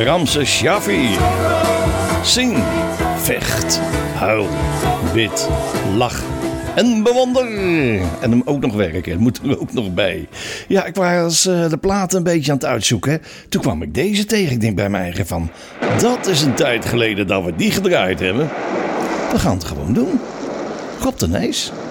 Ramses Shaffi. Zing, vecht, huil, bid, lach en bewonder. En hem ook nog werken, moet er ook nog bij. Ja, ik was de platen een beetje aan het uitzoeken. Toen kwam ik deze tegen. Ik denk bij mij eigen van, dat is een tijd geleden dat we die gedraaid hebben. We gaan het gewoon doen. Rob de Nijs.